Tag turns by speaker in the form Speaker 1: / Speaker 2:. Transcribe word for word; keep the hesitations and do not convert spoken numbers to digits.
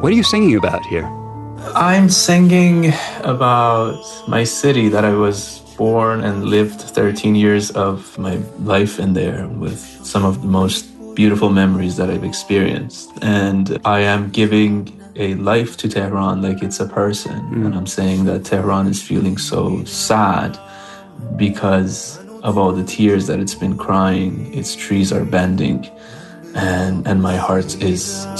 Speaker 1: What are you singing about here?
Speaker 2: I'm singing about my city that I was born and lived thirteen years of my life in there, with some of the most beautiful memories that I've experienced. And I am giving a life to Tehran like it's a person. Mm. And I'm saying that Tehran is feeling so sad because of all the tears that it's been crying. Its trees are bending, and, and my heart is